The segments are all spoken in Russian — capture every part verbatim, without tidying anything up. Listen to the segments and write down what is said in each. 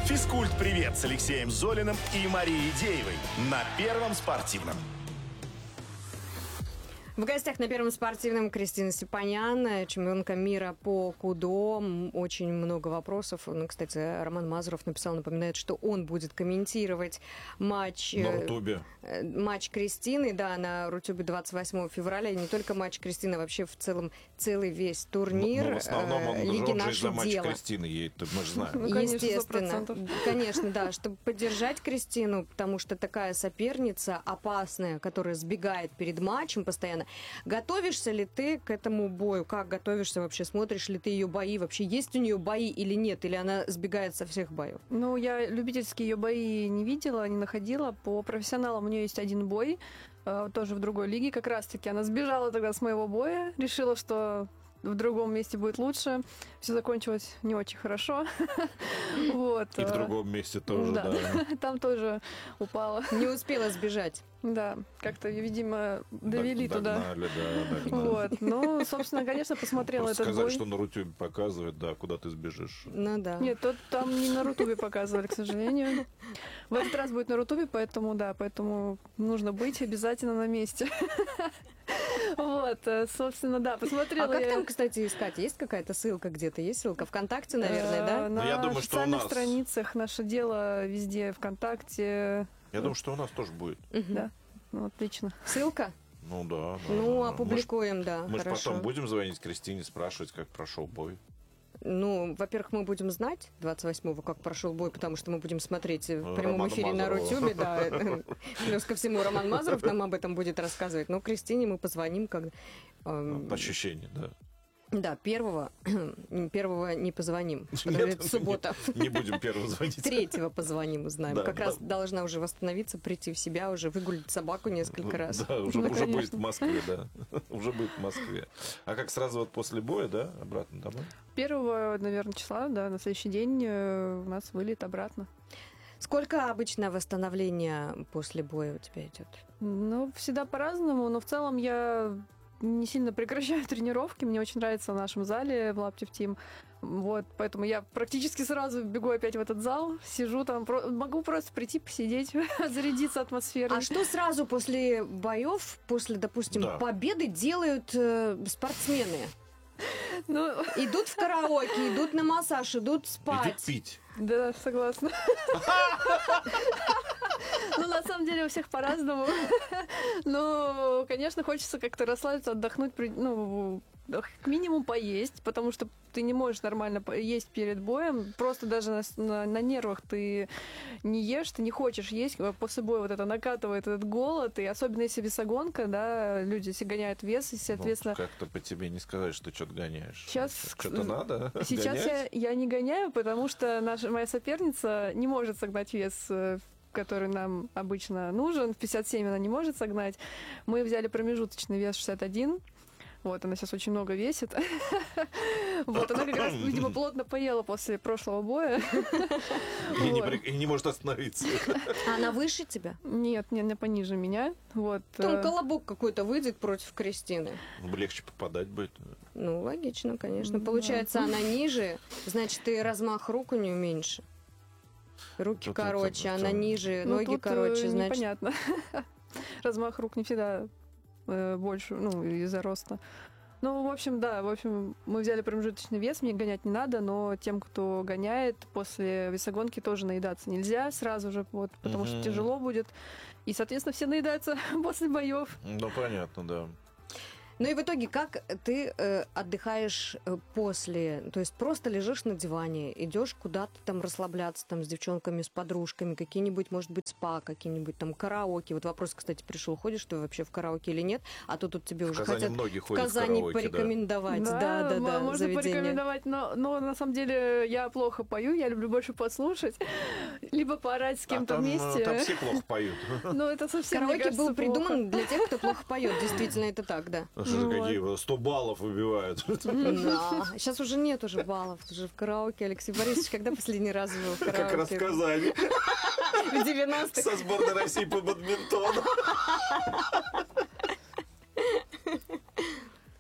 Физкульт-привет с Алексеем Золиным и Марией Деевой на Первом спортивном. В гостях на Первом спортивном Кристина Степанян, чемпионка мира по кудо. Очень много вопросов. Ну, кстати, Роман Мазуров написал, напоминает, что он будет комментировать матч... На Рутубе. Матч Кристины, да, на Рутубе двадцать восьмого февраля. И не только матч Кристины, а вообще в целом целый весь турнир. Ну, в основном он, Лиги он же «Наше из-за матча дело». Кристины едет, мы же знаем. Ну, конечно, естественно. Конечно, да, чтобы поддержать Кристину, потому что такая соперница опасная, которая сбегает перед матчем постоянно. Готовишься ли ты к этому бою? Как готовишься вообще? Смотришь ли ты ее бои? Вообще есть у нее бои или нет? Или она сбегает со всех боев? Ну, я любительские ее бои не видела, не находила. По профессионалам у нее есть один бой, тоже в другой лиге. Как раз-таки она сбежала тогда с моего боя, решила, что в другом месте будет лучше. Все закончилось не очень хорошо. Вот. И в другом месте тоже, да. да. Там тоже упала. Не успела сбежать. Да, как-то, видимо, довели туда. Догнали, да, догнали. Вот. Ну, собственно, конечно, посмотрела Просто этот сказали, бой. что на Рутюбе показывают, да, куда ты сбежишь. Ну да. Нет, тот, там не на Рутубе показывали, к сожалению. В этот раз будет на Рутубе, поэтому, да, поэтому нужно быть обязательно на месте. Вот, собственно, да, посмотрела. А как я... там, кстати, искать? Есть какая-то ссылка где-то? Есть ссылка ВКонтакте, наверное, да? На Ну, я думаю, что у официальных нас. страницах «Наше дело» везде, ВКонтакте. Я думаю, что у нас тоже будет. Да, ну, отлично. Ссылка? Ну да. да Ну, да. опубликуем, да, Мы же хорошо. потом будем звонить Кристине, спрашивать, как прошел бой. Ну, во-первых, мы будем знать двадцать восьмого, как прошел бой, потому что мы будем смотреть в прямом Романа эфире на Мазурова. Рутюбе, да. Плюс ко всему Роман Мазуров нам об этом будет рассказывать. Но Кристине мы позвоним, когда... По ощущению, да. Да, первого, первого не позвоним, потому что это суббота. Не будем первого звонить. Третьего позвоним, узнаем. Да, как да. раз должна уже восстановиться, прийти в себя, уже выгулить собаку несколько раз. Да, уже, Ну, уже конечно. будет в Москве, да. Уже будет в Москве. А как сразу вот после боя, да, обратно домой? Первого, наверное, числа, да, на следующий день э, у нас вылет обратно. Сколько обычно восстановления после боя у тебя идет? Ну, всегда по-разному, но в целом я не сильно прекращаю тренировки. Мне очень нравится в нашем зале в Laptop Team. Вот, поэтому я практически сразу бегу опять в этот зал, сижу там, про- могу просто прийти, посидеть, зарядиться атмосферой. А что сразу после боев, после, допустим, Да. победы делают э, спортсмены? Ну, Идут в караоке, идут на массаж, идут Идут спать. пить. да, согласна. Ну, на самом деле, у всех по-разному. Ну, конечно, хочется как-то расслабиться, отдохнуть, при- ну, как минимум поесть, потому что ты не можешь нормально по- есть перед боем. Просто даже на, с- на- на нервах ты не ешь, ты не хочешь есть. После боя вот это накатывает этот голод. И особенно если весогонка, да, люди все гоняют вес, и, соответственно... Ну, как-то по тебе не сказать, что ты что-то гоняешь. Сейчас, Что-то надо Сейчас я, гонять? я не гоняю, потому что наша, моя соперница не может согнать вес, э, который нам обычно нужен. В пятьдесят семь она не может согнать. Мы взяли промежуточный вес шестьдесят один. Вот, она сейчас очень много весит. Вот, она как раз, видимо, плотно поела после прошлого боя. И не Вот. при- и не может остановиться. А она выше тебя? Нет, не, не пониже меня. Вот. Там э, колобок какой-то выйдет против Кристины. Ну, легче попадать будет. Ну, логично, конечно. Да. Получается, она ниже, значит, и размах рук у нее меньше. Руки Тут короче, это- она это- ниже, ну, ноги тут, э, короче, значит... непонятно. Размах рук не всегда э, больше, ну, из-за роста. Ну, в общем, да, в общем, мы взяли промежуточный вес, мне гонять не надо, но тем, кто гоняет, после весогонки тоже наедаться нельзя сразу же, вот, потому что Мгм. тяжело будет. И, соответственно, все наедаются после боев. Ну, понятно, да. Ну и в итоге, как ты э, отдыхаешь э, после? То есть просто лежишь на диване, идешь куда-то там расслабляться там с девчонками, с подружками, какие-нибудь, может быть, спа, какие-нибудь там караоке. Вот вопрос, кстати, пришел, ходишь ты вообще в караоке или нет? А то тут тебе В уже Казани хотят многие в ходят в Казани караоке, да. порекомендовать. Да, да, м- да, можно заведение. порекомендовать, но, но на самом деле я плохо пою, я люблю больше послушать, либо поорать с А кем-то там, э, вместе. там все плохо поют. Но это совсем, мне Караоке кажется, был плохо. придуман для тех, кто плохо поет. Действительно, это так, да. А что Ну за вот. какие? сто баллов выбивают. Да. Сейчас уже нет уже баллов. Уже в караоке. Алексей Борисович, когда последний раз был в караоке? Как раз в Казани. В девяностых. Со сборной России по бадминтону.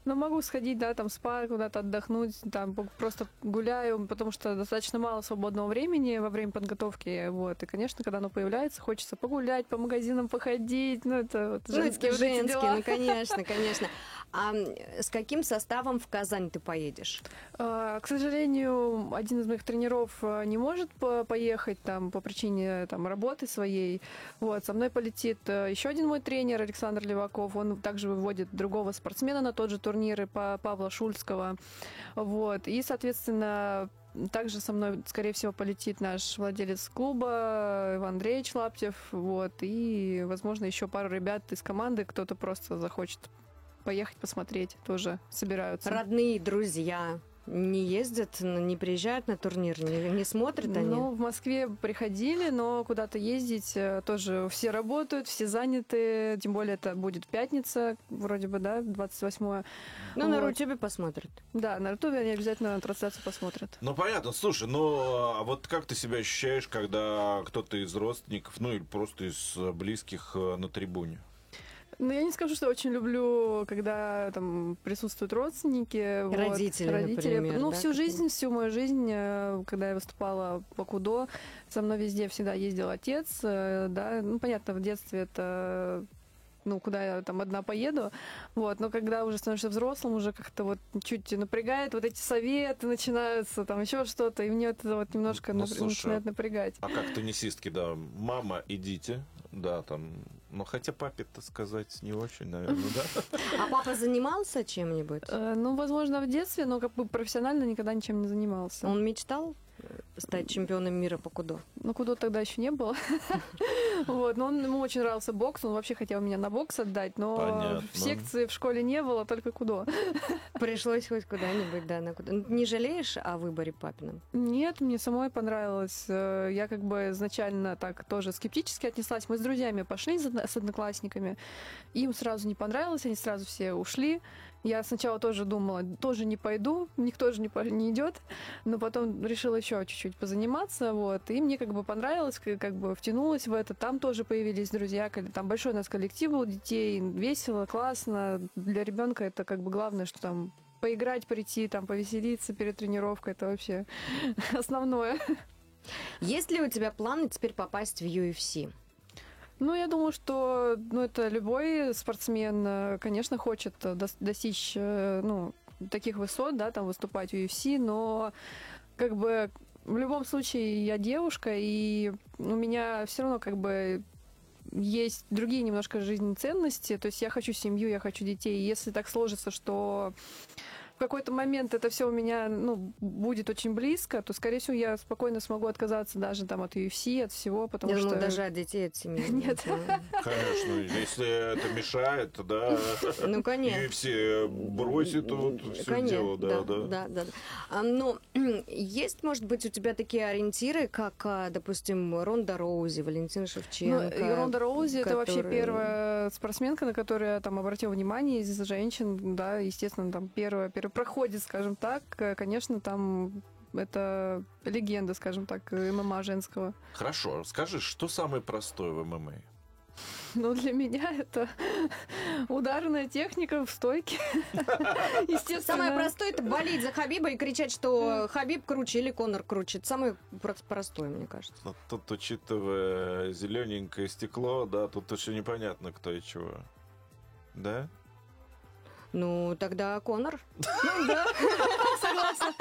Ну, могу сходить, да, там, в спа, куда-то отдохнуть, там, просто гуляю, потому что достаточно мало свободного времени во время подготовки, вот, и, конечно, когда оно появляется, хочется погулять, по магазинам походить, ну, это вот женские, ну, вот эти женские, дела. ну, конечно, конечно. А с каким составом в Казань ты поедешь? А, к сожалению, один из моих тренеров не может по поехать там по причине там работы своей, вот, со мной полетит еще один мой тренер Александр Леваков, он также выводит другого спортсмена на тот же турнир по Павла Шульского. Вот. И, соответственно, также со мной, скорее всего, полетит наш владелец клуба Иван Андреевич Лаптев. Вот. И, возможно, еще пару ребят из команды, кто-то просто захочет поехать посмотреть, тоже собираются. Родные, друзья не ездят, не приезжают на турнир, не, не смотрят они? Ну, в Москве приходили, но куда-то ездить тоже все работают, все заняты, тем более это будет пятница, вроде бы, да, двадцать восьмое. Ну, вот. на Рутюбе посмотрят. Да, на Рутюбе они обязательно трансляцию посмотрят. Ну, понятно. Слушай, ну, а вот как ты себя ощущаешь, когда кто-то из родственников, ну, или просто из близких на трибуне? Ну, я не скажу, что очень люблю, когда там присутствуют родственники. Родители, вот, родители. например. Ну, да, всю жизнь, всю мою жизнь, когда я выступала по кудо, со мной везде всегда ездил отец. Да, ну, понятно, в детстве это... ну, куда я там одна поеду, вот, но когда уже становишься взрослым, уже как-то вот чуть напрягает, вот эти советы начинаются, там еще что-то, и мне это вот немножко ну, напр- слушай, начинает напрягать. А как теннисистки, да, мама, идите, да, там, ну, хотя папе-то сказать не очень, наверное, да? А папа занимался чем-нибудь? Э, Ну, возможно, в детстве, но как бы профессионально никогда ничем не занимался. Он мечтал стать чемпионом мира по кудо? Ну, кудо тогда еще не было. Вот, но он, ему очень нравился бокс, он вообще хотел меня на бокс отдать, но Понятно. в секции в школе не было, только кудо. Пришлось хоть куда-нибудь, да, на кудо. Не жалеешь о выборе папином? Нет, мне самой понравилось. Э, Я как бы изначально так тоже скептически отнеслась. Мы с друзьями пошли с одно- с одноклассниками, им сразу не понравилось, они сразу все ушли. Я сначала тоже думала, тоже не пойду, никто же не, по- не идет, но потом решила еще чуть-чуть позаниматься, вот, и мне как бы понравилось, как, как бы втянулась в это, там тоже появились друзья, кол- там большой у нас коллектив был детей, весело, классно, для ребенка это как бы главное, что там поиграть, прийти, там повеселиться перед тренировкой, это вообще основное. Есть ли у тебя планы теперь попасть в ю эф си? Ну, я думаю, что ну, это любой спортсмен, э, конечно, хочет э, дос- достичь э, ну, таких высот, да, там выступать в ю эф си, но как бы в любом случае я девушка, и у меня все равно как бы есть другие немножко жизненные ценности, то есть я хочу семью, я хочу детей, и если так сложится, что в какой-то момент это все у меня ну, будет очень близко, то, скорее всего, я спокойно смогу отказаться даже там от ю эф си, от всего, потому Я что... думала, даже от детей, от семьи. Нет. Конечно, если это мешает, да, Ну, конечно. ю эф си бросит вот все Конечно, дело, да, да. да, да, да. А, но есть, может быть, у тебя такие ориентиры, как, а, допустим, Ронда Роузи, Валентина Ну, Шевченко? и Ронда Роузи это вообще которые- первая спортсменка, на которую я там обратила внимание из женщин, да, естественно, там первая, первопроходец, скажем так, Э, конечно, там это легенда, скажем так, эм эм а женского. Хорошо, скажи, что самое простое в эм эм а? Но для меня это ударная техника в стойке. Естественно. Самое простое — это болеть за Хабиба и кричать, что Хабиб круче или Конор круче. Это самое про- простое, мне кажется. Ну, тут, учитывая зелененькое стекло, да, тут еще непонятно, кто и чего. Да? Ну, тогда Конор. Ну да, согласна.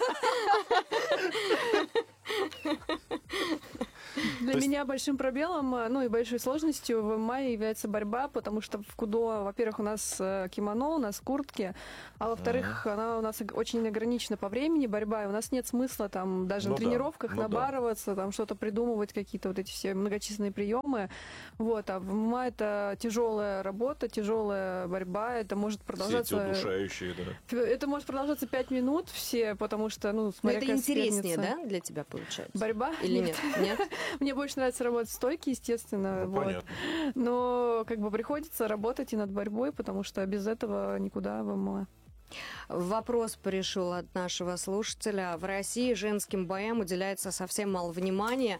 Для То есть- меня большим пробелом, э, ну и большой сложностью в эм эм а является борьба, потому что в кудо, во-первых, у нас э, кимоно, у нас куртки, а во-вторых, она у нас ог- очень ограничена по времени, борьба, и у нас нет смысла там даже Ну на да, тренировках ну да. набарываться, там что-то придумывать, какие-то вот эти все многочисленные приемы. Вот, а в эм эм а это тяжелая работа, тяжелая борьба, это может Все эти продолжаться... удушающие, да. Это может продолжаться пять минут все, потому что, ну, Но смотря это какая интереснее, соперница. да, для тебя получается? Борьба? Или нет? Нет? Мне больше нравится работать в стойке, естественно. Ну, вот. понятно. Но как бы приходится работать и над борьбой, потому что без этого никуда в эм эм а. Вопрос пришел от нашего слушателя. В России женским боям уделяется совсем мало внимания.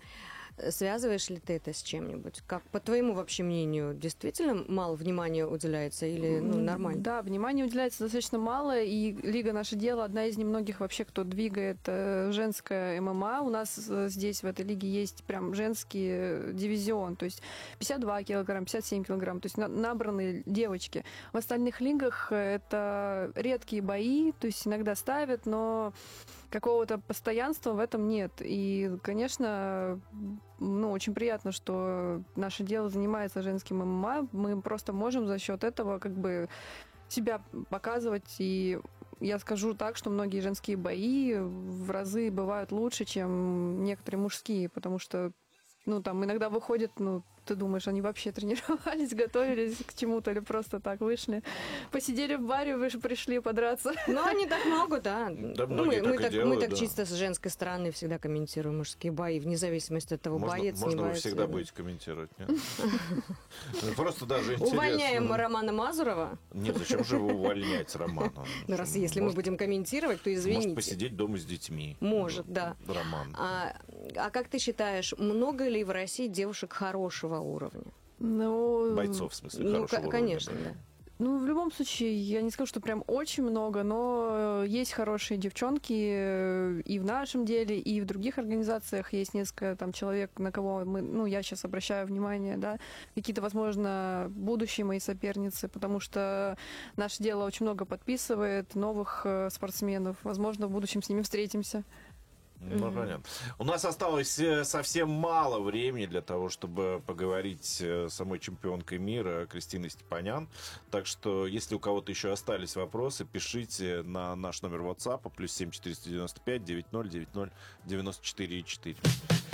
Связываешь ли ты это с чем-нибудь? Как, по твоему вообще мнению, действительно мало внимания уделяется или ну, нормально? Да, внимания уделяется достаточно мало, и Лига «Наше дело» одна из немногих вообще, кто двигает э, женское ММА. У нас э, здесь в этой лиге есть прям женский э, дивизион, то есть пятьдесят два килограмма, пятьдесят семь килограмм, то есть на, набранные девочки. В остальных лигах это редкие бои, то есть иногда ставят, но какого-то постоянства в этом нет. И, конечно, ну, очень приятно, что наше дело занимается женским ММА. Мы просто можем за счет этого как бы себя показывать. И я скажу так, что многие женские бои в разы бывают лучше, чем некоторые мужские, потому что ну, там иногда выходит, ну, ты думаешь, они вообще тренировались, готовились к чему-то или просто так вышли, посидели в баре, вы же пришли подраться. Ну, они так могут, да. Да, Ну, многие мы, мы так и так, делают, мы так да. чисто с женской стороны всегда комментируем мужские бои, вне зависимости от того, Можно, боец, не можно вы боец. всегда будете комментировать, нет? Ну, просто даже интересно. Увольняем Романа Мазурова. Нет, зачем же его увольнять, Романа? Ну, раз если мы Может- будем комментировать, то извините. Может посидеть дома с детьми. Может, да. Роман. А, а как ты считаешь, много ли в России девушек хорошего уровня? Ну, Бойцов, в смысле, Ну, хорошего ко- уровня. конечно, да. Ну, в любом случае, я не скажу, что прям очень много, но есть хорошие девчонки э, и в нашем деле, и в других организациях. Есть несколько там человек, на кого мы, ну, я сейчас обращаю внимание, да, какие-то, возможно, будущие мои соперницы, потому что наше дело очень много подписывает новых э, спортсменов. Возможно, в будущем с ними встретимся. Ну, понятно. У нас осталось э, совсем мало времени для того, чтобы поговорить э, с самой чемпионкой мира Кристиной Степанян. Так что, если у кого-то еще остались вопросы, пишите на наш номер WhatsApp плюс семь четыреста девяносто пять девяносто ноль девяносто ноль девяносто четыре четыре.